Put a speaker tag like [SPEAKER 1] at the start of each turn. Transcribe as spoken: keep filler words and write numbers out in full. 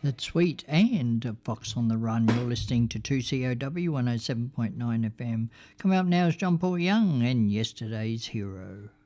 [SPEAKER 1] That's Sweet and Fox on the Run. You're listening to two C O W one oh seven point nine F M. Coming up now is John Paul Young and Yesterday's Hero.